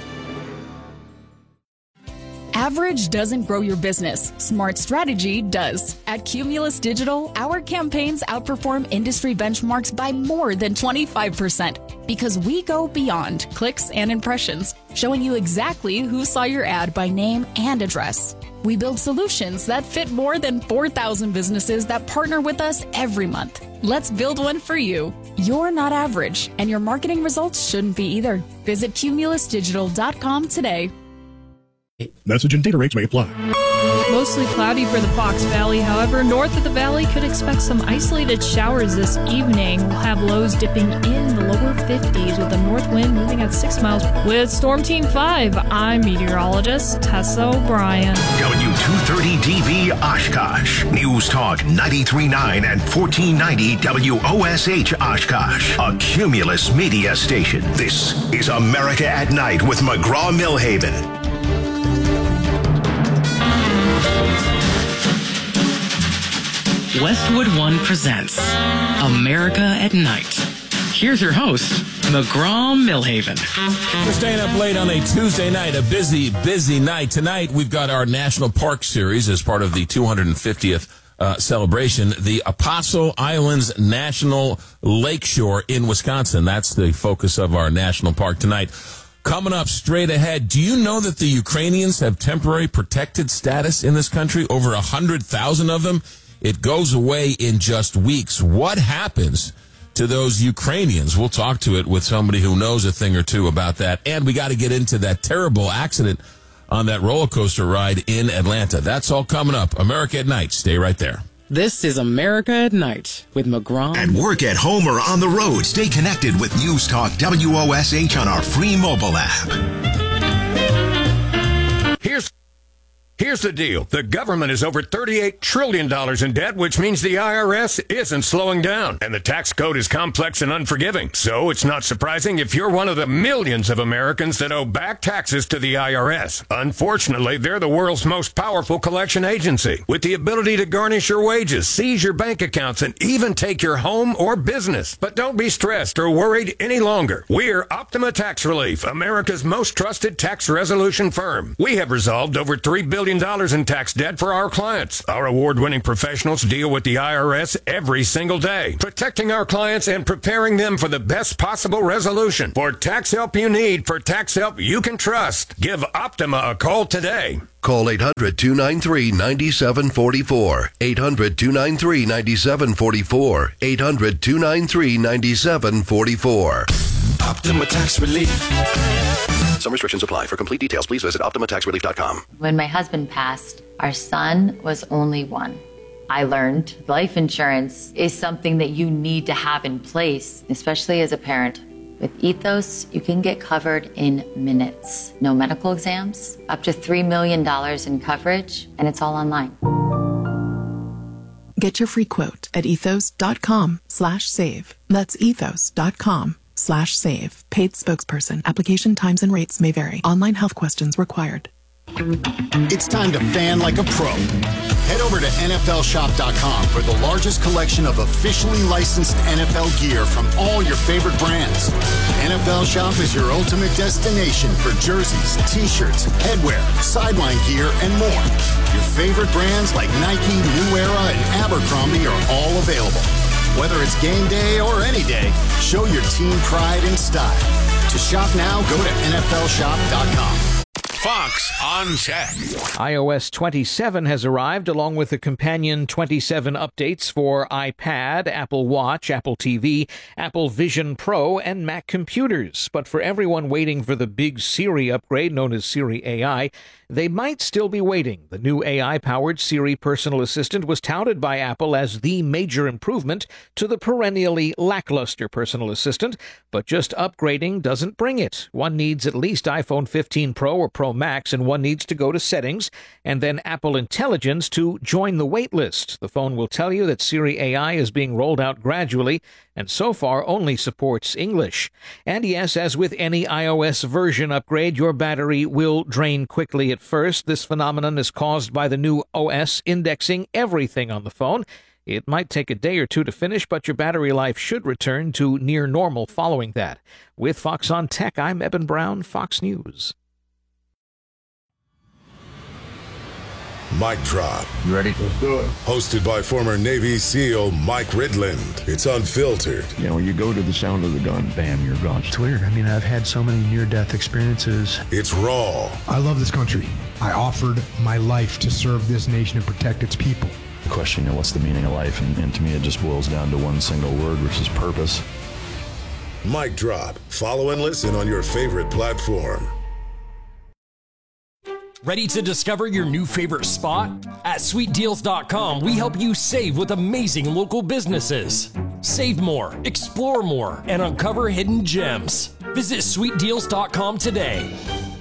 Average doesn't grow your business. Smart strategy does. At Cumulus Digital, our campaigns outperform industry benchmarks by more than twenty-five percent because we go beyond clicks and impressions, showing you exactly who saw your ad by name and address. We build solutions that fit more than four thousand businesses that partner with us every month. Let's build one for you. You're not average, and your marketing results shouldn't be either. Visit cumulus digital dot com today. Message and data rates may apply. Mostly cloudy for the Fox Valley. However, north of the valley could expect some isolated showers this evening. We'll have lows dipping in the lower fifties with a north wind moving at six miles. With Storm Team five, I'm meteorologist Tessa O'Brien. W two thirty D V Oshkosh. News Talk ninety-three point nine and fourteen ninety W O S H Oshkosh. A Cumulus media station. This is America at Night with McGraw-Milhaven. Westwood One presents America at Night. Here's your host, McGraw-Milhaven. We're staying up late on a Tuesday night, a busy, busy night. Tonight, we've got our National Park Series as part of the two hundred fiftieth uh, celebration, the Apostle Islands National Lakeshore in Wisconsin. That's the focus of our national park tonight. Coming up straight ahead, do you know that the Ukrainians have temporary protected status in this country? Over one hundred thousand of them. It goes away in just weeks. What happens to those Ukrainians? We'll talk to it with somebody who knows a thing or two about that. And we got to get into that terrible accident on that roller coaster ride in Atlanta. That's all coming up. America at Night. Stay right there. This is America at Night with McGraw. At work, at home, or on the road, stay connected with News Talk W O S H on our free mobile app. Here's Here's the deal. The government is over thirty-eight trillion dollars in debt, which means the I R S isn't slowing down. And the tax code is complex and unforgiving. So it's not surprising if you're one of the millions of Americans that owe back taxes to the I R S. Unfortunately, they're the world's most powerful collection agency, with the ability to garnish your wages, seize your bank accounts, and even take your home or business. But don't be stressed or worried any longer. We're Optima Tax Relief, America's most trusted tax resolution firm. We have resolved over three billion dollars in tax debt for our clients. Our award-winning professionals deal with the I R S every single day, protecting our clients and preparing them for the best possible resolution. For tax help you need, for tax help you can trust, give Optima a call today. Call eight hundred, two nine three, nine seven four four. eight hundred, two nine three, nine seven four four. eight hundred, two nine three, nine seven four four. Optima Tax Relief. Some restrictions apply. For complete details, please visit optima tax relief dot com. When my husband passed, our son was only one. I learned life insurance is something that you need to have in place, especially as a parent. With Ethos, you can get covered in minutes. No medical exams, up to three million dollars in coverage, and it's all online. Get your free quote at ethos.com slash save. That's ethos.com slash save. Paid spokesperson. Application times and rates may vary. Online health questions required. It's time to fan like a pro. Head over to N F L shop dot com for the largest collection of officially licensed N F L gear from all your favorite brands. N F L Shop is your ultimate destination for jerseys, t-shirts, headwear, sideline gear, and more. Your favorite brands like Nike, New Era, and Abercrombie are all available. Whether it's game day or any day, show your team pride and style. To shop now, go to N F L shop dot com. Fox on Tech. iOS twenty-seven has arrived along with the companion twenty-seven updates for iPad, Apple Watch, Apple T V, Apple Vision Pro, and Mac computers. But for everyone waiting for the big Siri upgrade known as Siri A I, they might still be waiting. The new A I-powered Siri personal assistant was touted by Apple as the major improvement to the perennially lackluster personal assistant, but just upgrading doesn't bring it. One needs at least iPhone fifteen Pro or Pro Max, and one needs to go to Settings and then Apple Intelligence to join the wait list. The phone will tell you that Siri A I is being rolled out gradually and so far only supports English. And yes, as with any iOS version upgrade, your battery will drain quickly at first. This phenomenon is caused by the new O S indexing everything on the phone. It might take a day or two to finish, but your battery life should return to near normal following that. With Fox on Tech, I'm Eben Brown, Fox News. Mic Drop. You ready? Let's do it. Hosted by former Navy SEAL Mike Ridland. It's unfiltered. You know, when you go to the sound of the gun, bam, you're gone. It's weird. I mean, I've had so many near-death experiences. It's raw. I love this country. I offered my life to serve this nation and protect its people. The question, you know, what's the meaning of life? And, and to me, it just boils down to one single word, which is purpose. Mic Drop. Follow and listen on your favorite platform. Ready to discover your new favorite spot? At sweet deals dot com, we help you save with amazing local businesses. Save more, explore more, and uncover hidden gems. Visit sweet deals dot com today.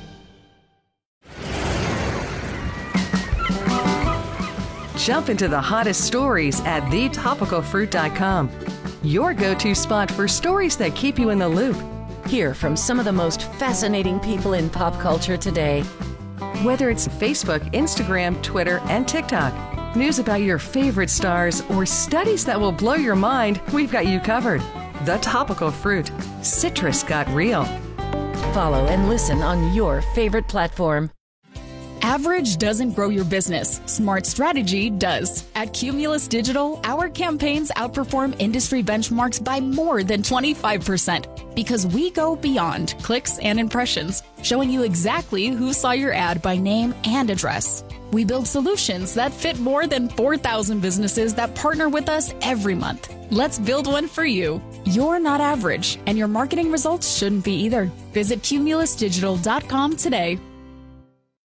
Jump into the hottest stories at the topical fruit dot com. Your go-to spot for stories that keep you in the loop. Hear from some of the most fascinating people in pop culture today. Whether it's Facebook, Instagram, Twitter, and TikTok, news about your favorite stars, or studies that will blow your mind, we've got you covered. The Topical Fruit. Citrus got real. Follow and listen on your favorite platform. Average doesn't grow your business. Smart strategy does. At Cumulus Digital, our campaigns outperform industry benchmarks by more than twenty-five percent because we go beyond clicks and impressions, showing you exactly who saw your ad by name and address. We build solutions that fit more than four thousand businesses that partner with us every month. Let's build one for you. You're not average, and your marketing results shouldn't be either. Visit cumulus digital dot com today.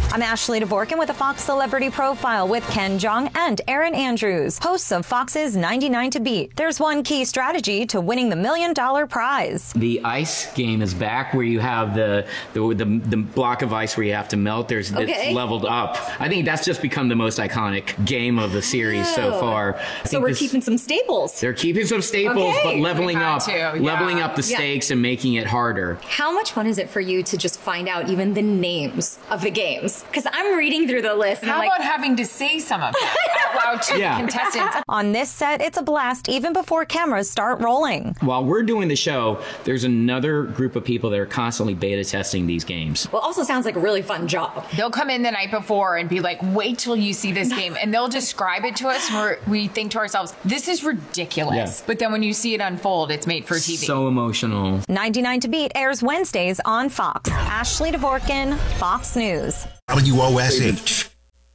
I'm Ashley Dvorkin with a Fox Celebrity Profile with Ken Jeong and Erin Andrews, hosts of Fox's ninety-nine to Beat. There's one key strategy to winning the million dollar prize. The ice game is back, where you have the the, the, the block of ice where you have to melt. There's Okay. It's leveled up. I think that's just become the most iconic game of the series Oh. so far. I So think we're this- keeping some staples. They're keeping some staples, Okay. but leveling We had up, to, yeah. leveling up the Yeah. stakes and making it harder. How much fun is it for you to just find out even the names of the games? Because I'm reading through the list and How I'm like, about having to say some of that out loud to Yeah. the contestants? on this set, it's a blast even before cameras start rolling. While we're doing the show, there's another group of people that are constantly beta testing these games. Well, also sounds like a really fun job. They'll come in the night before and be like, wait till you see this game. And they'll describe it to us. And we're, we think to ourselves, this is ridiculous. Yeah. But then when you see it unfold, it's made for T V. So emotional. ninety-nine to Beat airs Wednesdays on Fox. Ashley Dvorkin, Fox News. W O S H.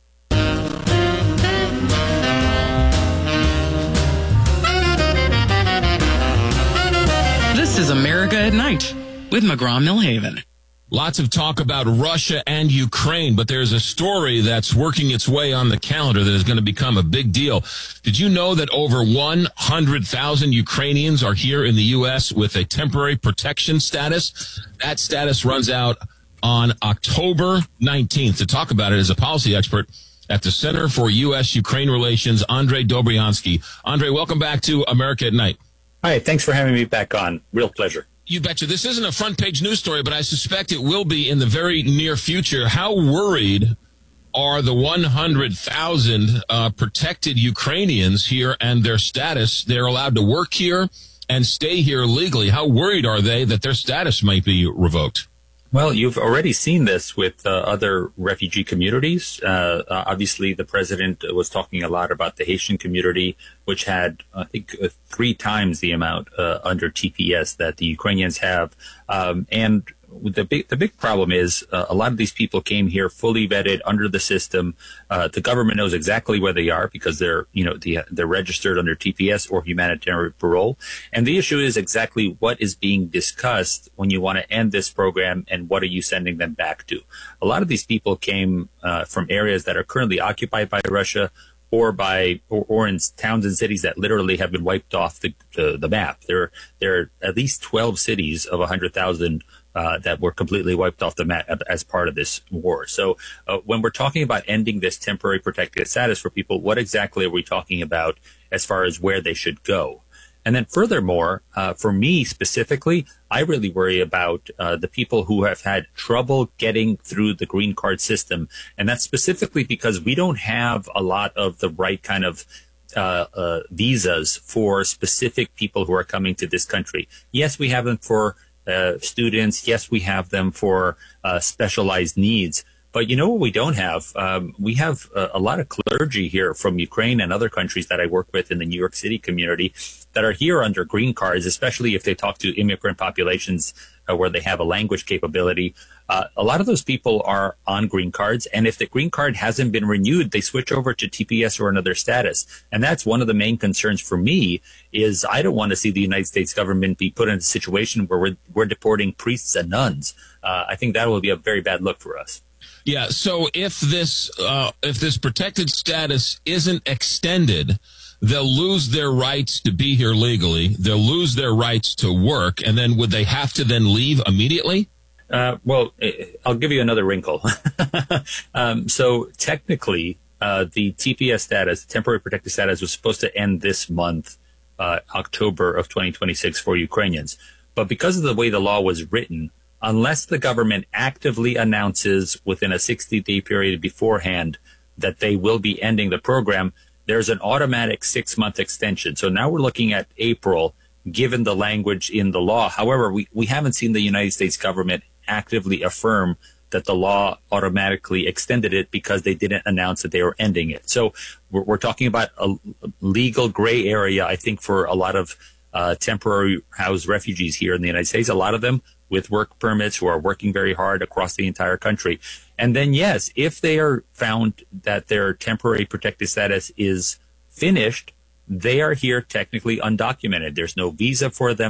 This is America at Night with McGraw-Millhaven. Lots of talk about Russia and Ukraine, but there's a story that's working its way on the calendar that is going to become a big deal. Did you know that over one hundred thousand Ukrainians are here in the U S with a temporary protection status? That status runs out on October nineteenth. To talk about it is a policy expert at the Center for U S Ukraine Relations, Andrei Dobryansky. Andrei, welcome back to America at Night. Hi, thanks for having me back on. Real pleasure. You betcha. This isn't a front page news story, but I suspect it will be in the very near future. How worried are the one hundred thousand uh, protected Ukrainians here and their status? They're allowed to work here and stay here legally. How worried are they that their status might be revoked? Well, you've already seen this with uh, other refugee communities. Uh, uh, obviously, the president was talking a lot about the Haitian community, which had, I think, uh, three times the amount uh, under T P S that the Ukrainians have. Um, and the big the big problem is uh, a lot of these people came here fully vetted under the system. Uh, the government knows exactly where they are because they're you know the, they're registered under T P S or humanitarian parole. And the issue is exactly what is being discussed when you want to end this program and what are you sending them back to. A lot of these people came uh, from areas that are currently occupied by Russia, or by or, or in towns and cities that literally have been wiped off the the, the map. There there are at least twelve cities of one hundred thousand uh, that were completely wiped off the map as part of this war. So uh, when we're talking about ending this temporary protected status for people, what exactly are we talking about as far as where they should go? And then furthermore, uh, for me specifically, I really worry about uh, the people who have had trouble getting through the green card system. And that's specifically because we don't have a lot of the right kind of uh, uh, visas for specific people who are coming to this country. Yes, we have them for uh, students. Yes, we have them for uh, specialized needs. But you know what we don't have? Um, we have a, a lot of clergy here from Ukraine and other countries that I work with in the New York City community that are here under green cards, especially if they talk to immigrant populations uh, where they have a language capability. Uh, a lot of those people are on green cards. And if the green card hasn't been renewed, they switch over to T P S or another status. And that's one of the main concerns for me is I don't want to see the United States government be put in a situation where we're, we're deporting priests and nuns. Uh, I think that will be a very bad look for us. Yeah. So if this uh, if this protected status isn't extended, they'll lose their rights to be here legally. They'll lose their rights to work. And then would they have to then leave immediately? Uh, well, I'll give you another wrinkle. um, so technically, uh, the T P S status, temporary protected status, was supposed to end this month, uh, October of twenty twenty-six for Ukrainians. But because of the way the law was written, unless the government actively announces within a sixty-day period beforehand that they will be ending the program, there's an automatic six-month extension. So now we're looking at April, given the language in the law. However, we, we haven't seen the United States government actively affirm that the law automatically extended it because they didn't announce that they were ending it. So we're, we're talking about a legal gray area, I think, for a lot of uh, temporary house refugees here in the United States, a lot of them with work permits who are working very hard across the entire country. And then, yes, if they are found that their temporary protected status is finished, they are here technically undocumented. There's no visa for them.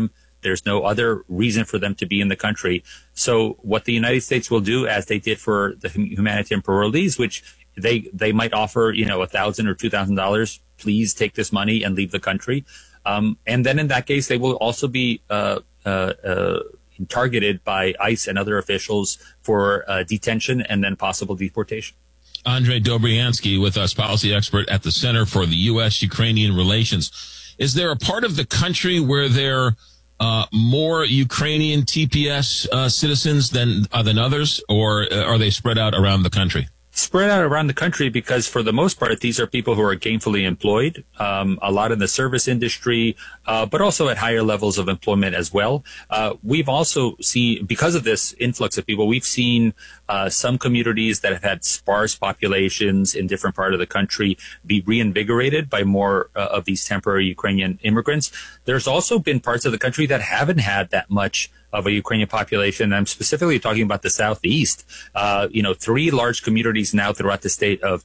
There's no other reason for them to be in the country. So what the United States will do, as they did for the humanitarian parolees, which they they might offer, you know, a thousand or two thousand dollars. Please take this money and leave the country. Um, and then in that case, they will also be uh, uh, uh, targeted by ICE and other officials for uh, detention and then possible deportation. Andrei Dobriansky with us, policy expert at the Center for the U S Ukrainian Relations. Is there a part of the country where there uh, more Ukrainian T P S uh, citizens than uh, than others, or uh, are they spread out around the country? Spread out around the country because, for the most part, these are people who are gainfully employed, um, a lot in the service industry, uh, but also at higher levels of employment as well. Uh, we've also seen, because of this influx of people, we've seen uh, some communities that have had sparse populations in different parts of the country be reinvigorated by more uh, of these temporary Ukrainian immigrants. There's also been parts of the country that haven't had that much of a Ukrainian population. I'm specifically talking about the southeast. Uh, you know, three large communities now throughout the state of